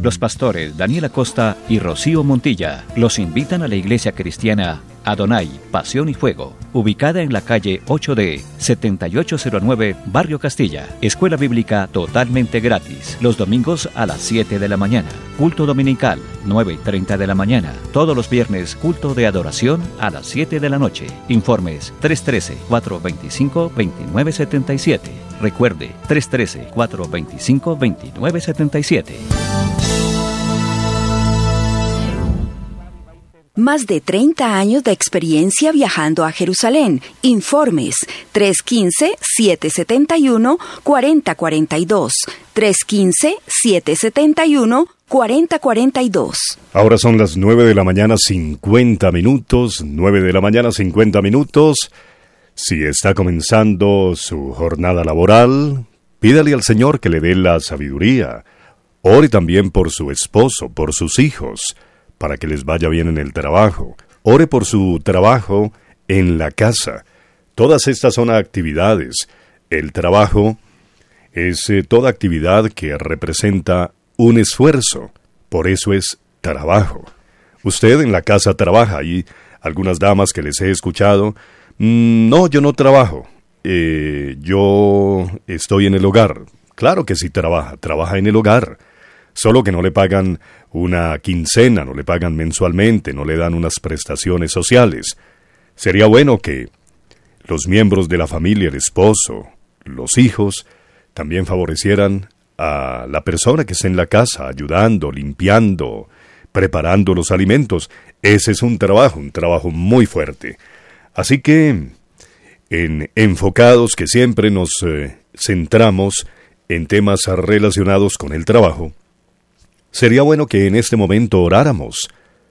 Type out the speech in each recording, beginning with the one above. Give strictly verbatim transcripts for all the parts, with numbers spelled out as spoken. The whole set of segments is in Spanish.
Los pastores Daniel Acosta y Rocío Montilla los invitan a la iglesia cristiana Adonai, Pasión y Fuego, ubicada en la calle ocho D, setenta y ocho cero nueve, Barrio Castilla. Escuela bíblica totalmente gratis. Los domingos a las siete de la mañana. Culto dominical, nueve y treinta de la mañana. Todos los viernes, culto de adoración a las siete de la noche. Informes tres uno tres, cuatro dos cinco, dos nueve siete siete. Recuerde, tres uno tres, cuatro dos cinco, dos nueve siete siete. Más de treinta años de experiencia viajando a Jerusalén. Informes tres uno cinco, siete siete uno, cuatro cero cuatro dos. tres uno cinco, siete siete uno, cuatro cero cuatro dos. Ahora son las nueve de la mañana, cincuenta minutos. nueve de la mañana, cincuenta minutos. Si está comenzando su jornada laboral, pídale al Señor que le dé la sabiduría. Ore también por su esposo, por sus hijos, para que les vaya bien en el trabajo. Ore por su trabajo en la casa. Todas estas son actividades. El trabajo es eh, toda actividad que representa un esfuerzo. Por eso es trabajo. Usted en la casa trabaja. Hay algunas damas que les he escuchado. Mm, no, yo no trabajo. Eh, yo estoy en el hogar. Claro que sí trabaja. Trabaja en el hogar. Solo que no le pagan una quincena, no le pagan mensualmente, no le dan unas prestaciones sociales. Sería bueno que los miembros de la familia, el esposo, los hijos, también favorecieran a la persona que está en la casa, ayudando, limpiando, preparando los alimentos. Ese es un trabajo, un trabajo muy fuerte. Así que, en enfocados que siempre nos eh, centramos en temas relacionados con el trabajo, sería bueno que en este momento oráramos,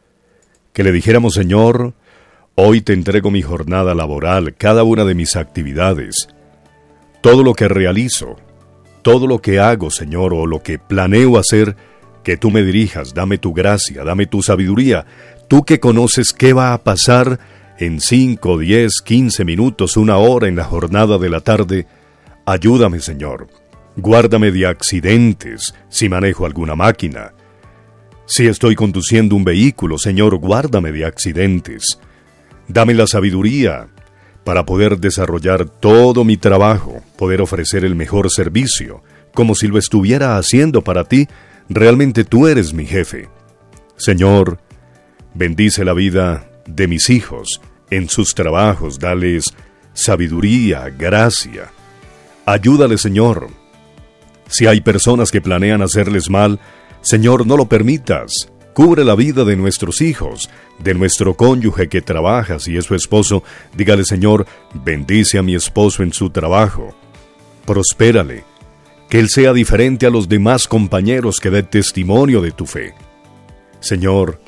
que le dijéramos: Señor, hoy te entrego mi jornada laboral, cada una de mis actividades, todo lo que realizo, todo lo que hago, Señor, o lo que planeo hacer, que tú me dirijas, dame tu gracia, dame tu sabiduría, tú que conoces qué va a pasar en cinco, diez, quince minutos, una hora en la jornada de la tarde. Ayúdame, Señor. Guárdame de accidentes si manejo alguna máquina. Si estoy conduciendo un vehículo, Señor, guárdame de accidentes. Dame la sabiduría para poder desarrollar todo mi trabajo, poder ofrecer el mejor servicio, como si lo estuviera haciendo para ti. Realmente tú eres mi jefe. Señor, bendice la vida de mis hijos en sus trabajos, dales sabiduría, gracia. Ayúdale, Señor. Si hay personas que planean hacerles mal, Señor, no lo permitas. Cubre la vida de nuestros hijos, de nuestro cónyuge que trabaja. Si es su esposo, dígale: Señor, bendice a mi esposo en su trabajo. Prospérale. Que él sea diferente a los demás compañeros, que dé testimonio de tu fe. Señor,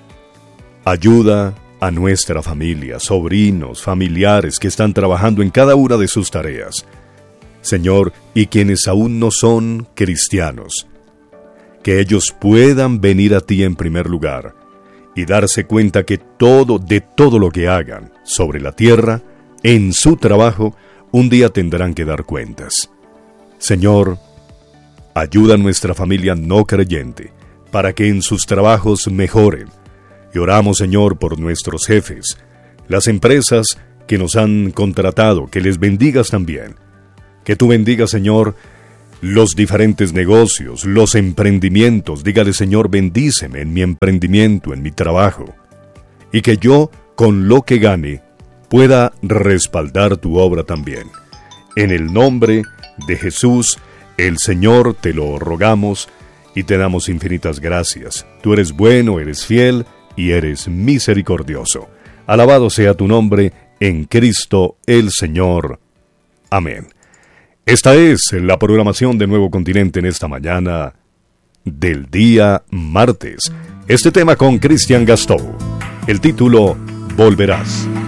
ayuda a nuestra familia, sobrinos, familiares que están trabajando en cada una de sus tareas. Señor, y quienes aún no son cristianos, que ellos puedan venir a ti en primer lugar y darse cuenta que todo, de todo lo que hagan sobre la tierra, en su trabajo, un día tendrán que dar cuentas. Señor, ayuda a nuestra familia no creyente para que en sus trabajos mejoren. Y oramos, Señor, por nuestros jefes, las empresas que nos han contratado, que les bendigas también. Que tú bendigas, Señor, los diferentes negocios, los emprendimientos. Dígale: Señor, bendíceme en mi emprendimiento, en mi trabajo. Y que yo, con lo que gane, pueda respaldar tu obra también. En el nombre de Jesús, el Señor, te lo rogamos y te damos infinitas gracias. Tú eres bueno, eres fiel y eres misericordioso. Alabado sea tu nombre en Cristo el Señor. Amén. Esta es la programación de Nuevo Continente en esta mañana del día martes. Este tema con Cristian Gastou. El título: Volverás.